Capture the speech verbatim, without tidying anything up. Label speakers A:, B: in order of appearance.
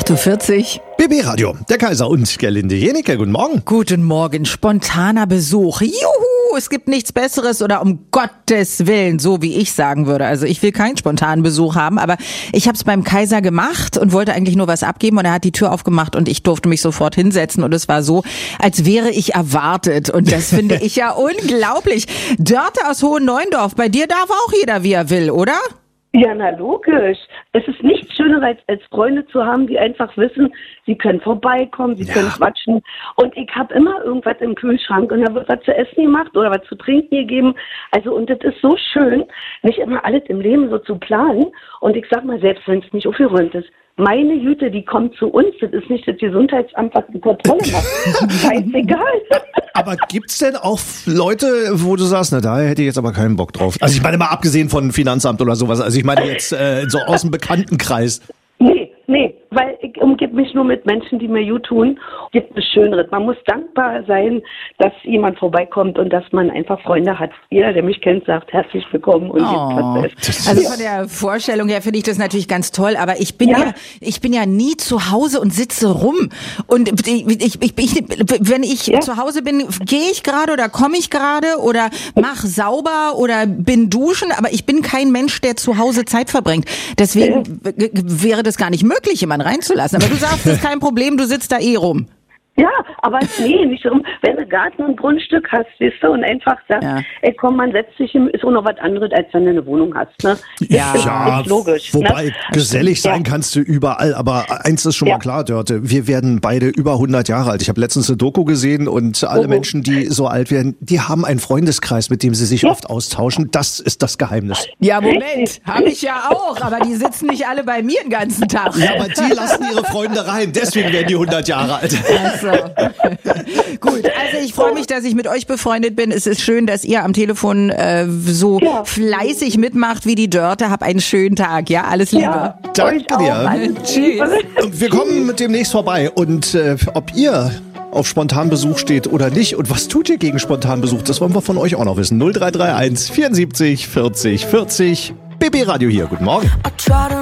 A: acht Uhr vierzig.
B: B B Radio, der Kaiser und Gerlinde Jenecke. Guten Morgen.
A: Guten Morgen. Spontaner Besuch. Juhu, es gibt nichts Besseres oder um Gottes Willen, so wie ich sagen würde. Also ich will keinen spontanen Besuch haben, aber ich habe es beim Kaiser gemacht und wollte eigentlich nur was abgeben und er hat die Tür aufgemacht und ich durfte mich sofort hinsetzen und es war so, als wäre ich erwartet und das finde ich ja unglaublich. Dörte aus Hohen Neuendorf, bei dir darf auch jeder, wie er will, oder?
C: Ja, na logisch. Es ist nichts Schöneres, als, als Freunde zu haben, die einfach wissen, sie können vorbeikommen, sie ja. können quatschen. Und ich habe immer irgendwas im Kühlschrank und da wird was zu essen gemacht oder was zu trinken gegeben. Also und das ist so schön, nicht immer alles im Leben so zu planen. Und ich sag mal, selbst wenn es nicht aufgeräumt ist, meine Güte, die kommt zu uns. Das ist nicht das Gesundheitsamt, was die Kontrolle macht. Scheißegal.
B: Aber gibt's denn auch Leute, wo du sagst, na, da hätte ich jetzt aber keinen Bock drauf? Also ich meine mal abgesehen von Finanzamt oder sowas. Also ich meine jetzt äh, so aus dem Bekanntenkreis.
C: Nee, nee, weil ich umgebe mich nur mit Menschen, die mir gut tun. Gibt es Schöneres. Man muss dankbar sein, dass jemand vorbeikommt und dass man einfach Freunde hat. Jeder, der mich kennt, sagt herzlich willkommen und
A: oh.
C: jetzt
A: Also von der Vorstellung her finde ich das natürlich ganz toll, aber ich bin ja. ja, ich bin ja nie zu Hause und sitze rum. Und ich, ich, ich, ich wenn ich ja. zu Hause bin, gehe ich gerade oder komme ich gerade oder mach sauber oder bin duschen, aber ich bin kein Mensch, der zu Hause Zeit verbringt. Deswegen ja. wäre das gar nicht möglich, jemanden reinzulassen. Aber du sagst, das ist kein Problem, du sitzt da eh rum.
C: Ja, aber nee, nicht so. Wenn du Garten und Grundstück hast, weißt du, und einfach sagst, ja. ey komm, man setzt sich hin, ist auch noch was anderes, als wenn du eine Wohnung hast, ne?
B: Ja,
C: ist,
B: ja
C: ist logisch.
B: Wobei,
C: ne?
B: gesellig sein
C: ja.
B: kannst du überall, aber eins ist schon
C: ja.
B: mal klar, Dörte, wir werden beide über hundert Jahre alt. Ich habe letztens eine Doku gesehen und alle oh. Menschen, die so alt werden, die haben einen Freundeskreis, mit dem sie sich ja. oft austauschen. Das ist das Geheimnis.
A: Ja, Moment, habe ich ja auch, aber die sitzen nicht alle bei mir den ganzen Tag.
B: Ja, aber die lassen ihre Freunde rein, deswegen werden die hundert Jahre alt.
A: Also. Gut, also ich freue mich, dass ich mit euch befreundet bin. Es ist schön, dass ihr am Telefon äh, so ja. fleißig mitmacht wie die Dörte. Hab einen schönen Tag, ja? Alles Liebe. Ja,
B: danke dir.
A: Tschüss.
B: Und wir kommen mit demnächst vorbei. Und äh, ob ihr auf Spontanbesuch steht oder nicht und was tut ihr gegen Spontanbesuch, das wollen wir von euch auch noch wissen. null drei drei eins vierundsiebzig vierzig vierzig B B Radio hier. Guten Morgen.